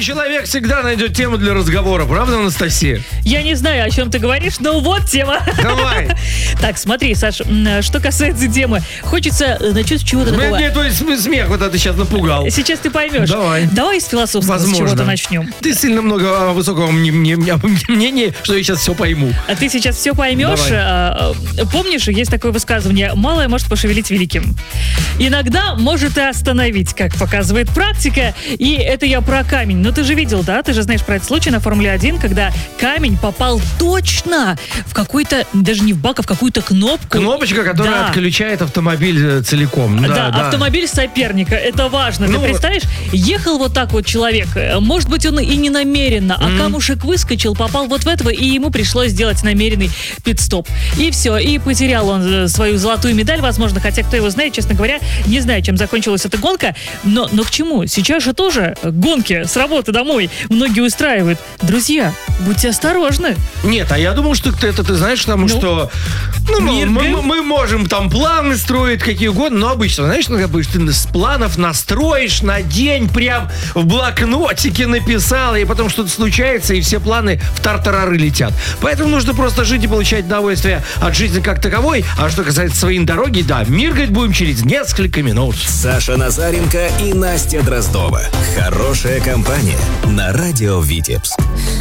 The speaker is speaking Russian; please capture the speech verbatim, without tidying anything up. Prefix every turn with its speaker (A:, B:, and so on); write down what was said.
A: Умный человек всегда найдет тему для разговора, правда, Анастасия?
B: Я не знаю, о чем ты говоришь, но вот тема.
A: Давай.
B: Так, смотри, Саш, что касается темы, хочется начать с чего-то такого.
A: Мне твой смех вот это сейчас напугал.
B: Сейчас ты поймешь.
A: Давай.
B: Давай с философского с чего-то начнем.
A: Ты сильно много высокого мнения, что я сейчас все пойму.
B: А ты сейчас все поймешь. Давай. Помнишь, есть такое высказывание: малое может пошевелить великим. Иногда может и остановить, как показывает практика. И это я про камень. Но ты же видел, да? Ты же знаешь про этот случай на Формуле один, когда камень попал точно в какой-то, даже не в бак, а в какую-то кнопку.
A: Кнопочка, которая да. отключает автомобиль целиком.
B: Да,
A: да, да,
B: автомобиль соперника. Это важно. Ну, ты представляешь, ехал вот так вот человек. Может быть, он и не намеренно, а mm-hmm. камушек выскочил, попал вот в этого, и ему пришлось сделать намеренный пит-стоп. И все. И потерял он свою золотую медаль, возможно. Хотя, кто его знает, честно говоря, не знаю, чем закончилась эта гонка. Но, но к чему? Сейчас же тоже гонки с работы домой многие устраивают. Друзья, будьте осторожны.
A: Нет, а я думал, что ты, это ты знаешь, потому ну, что ну, мы, мы, мы можем там планы строить какие угодно, но обычно, знаешь, ну, ты с планов настроишь на день, прям в блокнотике написал, и потом что-то случается, и все планы в тартарары летят. Поэтому нужно просто жить и получать удовольствие от жизни как таковой. А что касается своей дороги, да, миргать будем через несколько минут.
C: Саша Назаренко и Настя Дроздова. Хорошая компания на радио Витебск.